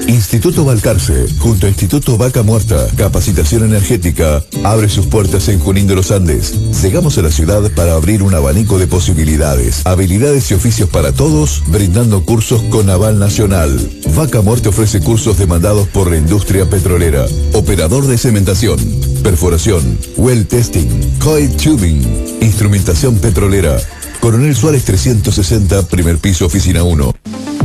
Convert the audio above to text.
Instituto Balcarce, junto a Instituto Vaca Muerta, Capacitación Energética, abre sus puertas en Junín de los Andes. Llegamos a la ciudad para abrir un abanico de posibilidades, habilidades y oficios para todos, brindando cursos con aval nacional. Vaca Muerta ofrece cursos demandados por la industria petrolera, operador de cementación, perforación, well testing, coil tubing, instrumentación petrolera. Coronel Suárez 360, primer piso, oficina 1.